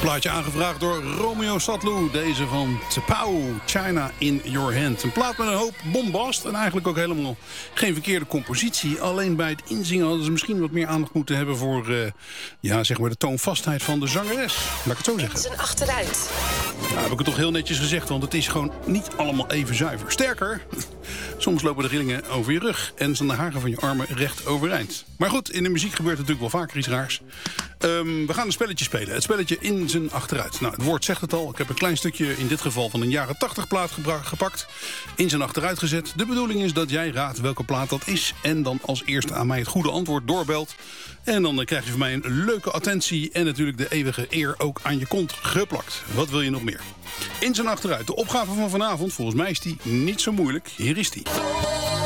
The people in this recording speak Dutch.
Plaatje aangevraagd door Romeo Satlu. Deze van T'Pau, China in Your Hand. Een plaat met een hoop bombast en eigenlijk ook helemaal geen verkeerde compositie. Alleen bij het inzingen hadden ze misschien wat meer aandacht moeten hebben voor zeg maar de toonvastheid van de zangeres. Laat ik het zo zeggen. Het is een achteruit. Nou, heb ik het toch heel netjes gezegd, want het is gewoon niet allemaal even zuiver. Sterker, soms lopen de rillingen over je rug en staan de haren van je armen recht overeind. Maar goed, in de muziek gebeurt natuurlijk wel vaker iets raars. We gaan een spelletje spelen. Het spelletje in zijn achteruit. Nou, het woord zegt het al. Ik heb een klein stukje, in dit geval van een jaren 80 plaat gepakt. In zijn achteruit gezet. De bedoeling is dat jij raadt welke plaat dat is. En dan als eerste aan mij het goede antwoord doorbelt. En dan krijg je van mij een leuke attentie. En natuurlijk de eeuwige eer ook aan je kont geplakt. Wat wil je nog meer? In zijn achteruit. De opgave van vanavond, volgens mij is die niet zo moeilijk. Hier is die.